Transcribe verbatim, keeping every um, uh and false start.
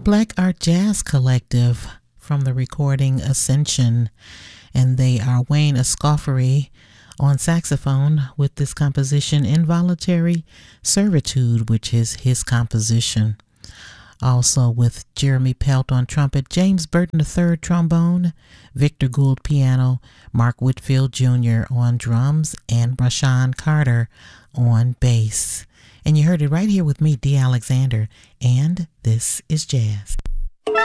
Black Art Jazz Collective from the recording Ascension, and they are Wayne Escoffery on saxophone with this composition Involuntary Servitude, which is his composition. Also with Jeremy Pelt on trumpet, James Burton the third trombone, Victor Gould piano, Mark Whitfield Junior on drums, and Rashawn Carter on bass. And you heard it right here with me, Dee Alexander, and this is Jazz.